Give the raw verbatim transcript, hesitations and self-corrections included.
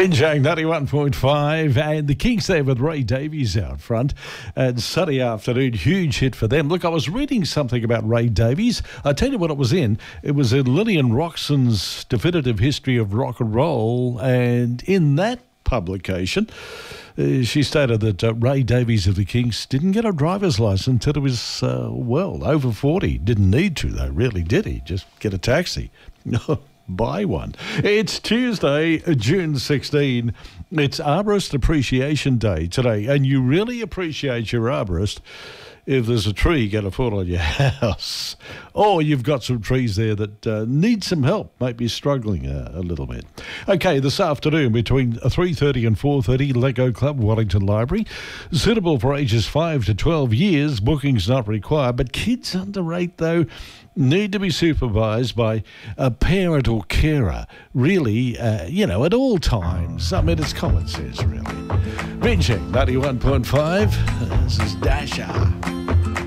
Binjang ninety-one point five, and the Kings there with Ray Davies out front. And Sunday afternoon, huge hit for them. Look, I was reading something about Ray Davies. I'll tell you what it was in. It was in Lillian Roxon's Definitive History of Rock and Roll, and in that publication, Uh, she stated that uh, Ray Davies of the Kings didn't get a driver's license until he was, uh, well, over forty. Didn't need to, though, really, did he? Just get a taxi. Buy one. It's Tuesday, June sixteenth. It's Arborist Appreciation Day today, and you really appreciate your arborist if there's a tree going to fall on your house, or you've got some trees there that uh, need some help, might be struggling a, a little bit. Okay, this afternoon between three thirty and four thirty, Lego Club, Wellington Library. Suitable for ages five to twelve years. Bookings not required, but kids under eight, though, need to be supervised by a parent or carer, really, uh, you know, at all times. I mean, it's common sense, really. Binjang ninety-one point five, this is Dasha.